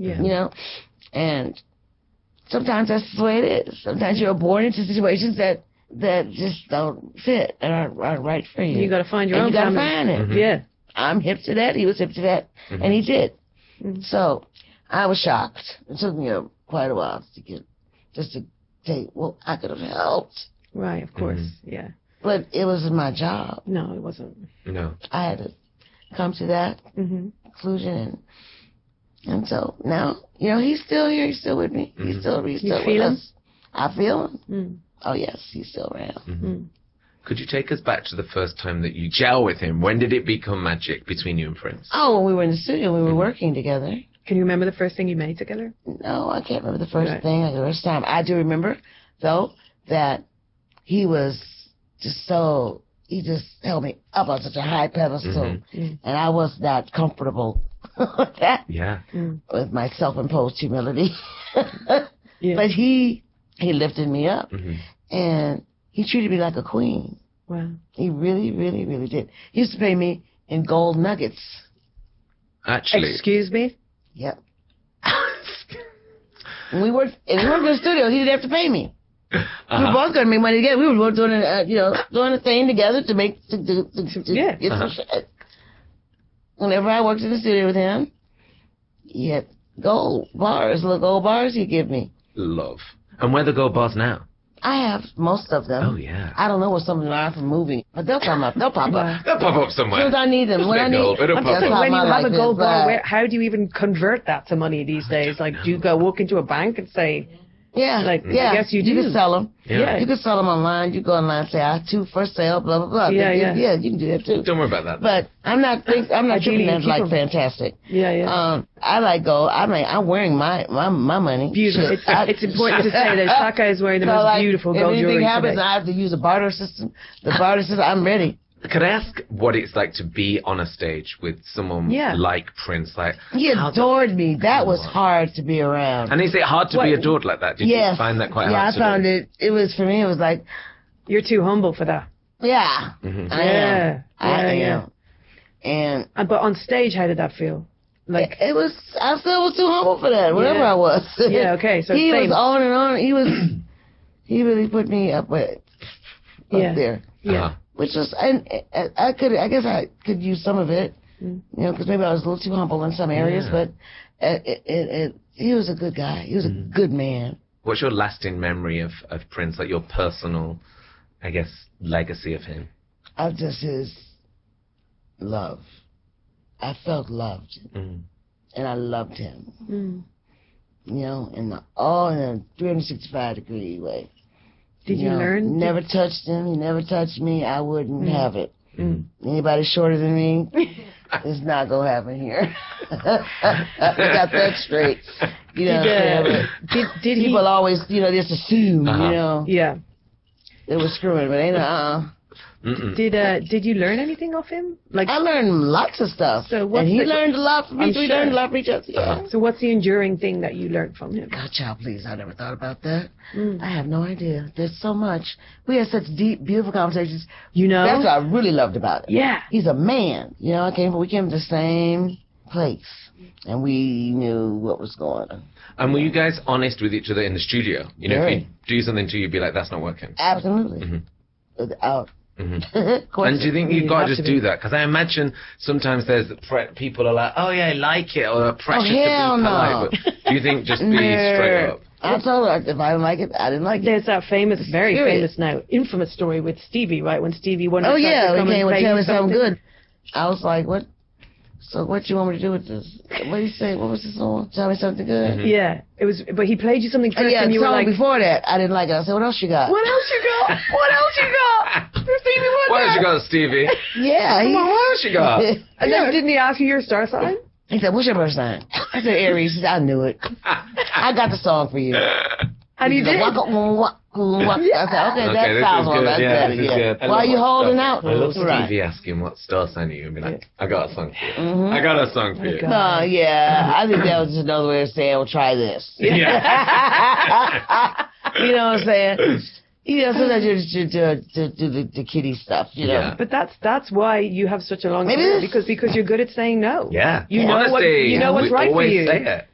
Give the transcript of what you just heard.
Yeah. You know? And sometimes that's the way it is. Sometimes you're born into situations that just don't fit and aren't right for you. You got to find your own you got to family. find it. Mm-hmm. Yeah. I'm hip to that. He was hip to that. Mm-hmm. And he did. Mm-hmm. So I was shocked. It took me quite a while to say, well, I could have helped. Right, of course. Yeah. But it wasn't my job. No, it wasn't. No. I had to come to that conclusion. And so now, he's still here. He's still with me. He's still with us. I feel him. Oh, yes, he's still around. Could you take us back to the first time that you gel with him? When did it become magic between you and Prince? Oh, when we were in the studio, we were working together. Can you remember the first thing you made together? No, I can't remember the first thing, the first time. I do remember, though, that he was he just held me up on such a high pedestal, and I was not comfortable with that. Yeah. With my self-imposed humility. But he lifted me up, and he treated me like a queen. Wow. He really, really, really did. He used to pay me in gold nuggets. Actually. Excuse me? Yep. When we worked in the studio, he didn't have to pay me. We were both going to make money together. We were both doing doing a thing together to get some shit. Whenever I worked in the studio with him, he had little gold bars he'd give me. Love. And where are the gold bars now? I have most of them. Oh, yeah. I don't know what some of them are from moving, but they'll come up. They'll pop up. They'll pop up somewhere. As soon as I need them. When I need when you have a gold bar, how do you even convert that to money these days? Like, do you walk into a bank and say... Yeah, I guess you do. You can sell them. Yeah. You can sell them online. You go online and say, I have 2 for sale, blah, blah, blah. Yeah, you can do that too. Don't worry about that. But I'm not treating that like fantastic. Yeah. I like gold. I'm wearing my money. Beautiful. It's important to say that Chaka is wearing the most beautiful gold jewelry. If anything happens, today. I have to use a barter system. I'm ready. Could I ask what it's like to be on a stage with someone like Prince? Like, he adored me. That was hard to be around. And is it hard to be adored like that? Did you find that quite hard? Yeah, I found it. It was, for me, it was like... You're too humble for that. Yeah. I am. And but on stage, how did that feel? Like I still was too humble for that, whatever I was. Yeah, okay. So he was on and on. He really put me up there. Yeah. Which was, and I guess I could use some of it, because maybe I was a little too humble in some areas, but he was a good guy. He was a good man. What's your lasting memory of Prince, like your personal, I guess, legacy of him? Of just his love. I felt loved, and I loved him, in a 365-degree way. Did you learn? Never touched him. He never touched me. I wouldn't have it. Anybody shorter than me, it's not going to happen here. I got that straight. Did he? People always, just assume, Yeah. They were screwing, but ain't Did you learn anything off him? Like, I learned lots of stuff. So he learned a lot from me. We learned a lot from each other. Yeah. So what's the enduring thing that you learned from him? God, child, please. I never thought about that. I have no idea. There's so much. We had such deep, beautiful conversations. That's what I really loved about it. Yeah. He's a man. We came from the same place. And we knew what was going on. And were you guys honest with each other in the studio? If you do something to you, you'd be like, that's not working. Absolutely. Without. And do you think you've got to just do that? Because I imagine sometimes there's people are like, oh yeah, I like it, or pressure to be polite. But do you think just be straight up? I told her if I didn't like it, I didn't like it. There's that very famous now, infamous story with Stevie, right? When Stevie wanted to come and tell me something good. I was like, what? So what you want me to do with this? What did he say? What was the song? Tell me something good. Yeah, it was. But he played you something first, and you were like, before that, I didn't like it. I said, what else you got? What else you got? What else you got? Stevie, what else you got, Stevie? Yeah. Come on, what else you got? And then didn't he ask you your star sign? He said, what's your birth sign? I said, Aries. He said, I knew it. I got the song for you. And he did. I said, okay, that sounds all right. That's good. Why are you holding out? I love Stevie asking what star sign are you, and be like, I got a song for you. I got a song for you. No, yeah. I think that was just another way of saying, well, try this. Yeah. You know what I'm saying? Sometimes you do the kiddie stuff, Yeah. But that's why you have such a long career, because you're good at saying no. Yeah. You know what's right for you. Say it.